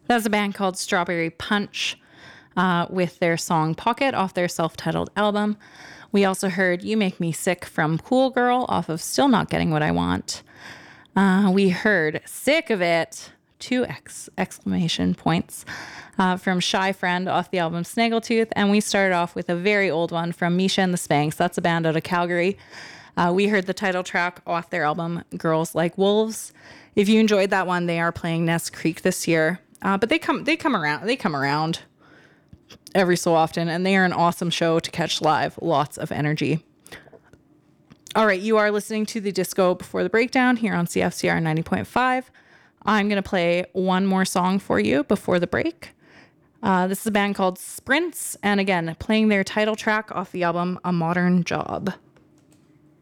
That's a band called Strawberry Punch with their song Pocket off their self-titled album. We also heard You Make Me Sick from Cool Girl off of Still Not Getting What I Want. We heard Sick of It, two exclamation points, from Shy Friend off the album Snaggletooth. And we started off with a very old one from Misha and the Spanks. That's a band out of Calgary. We heard the title track off their album Girls Like Wolves. If you enjoyed that one, they are playing Ness Creek this year. But they come around every so often, and they are an awesome show to catch live. Lots of energy. All right, you are listening to the Disco Before the Breakdown here on CFCR 90.5. I'm going to play one more song for you before the break. This is a band called Sprints, and again, playing their title track off the album A Modern Job.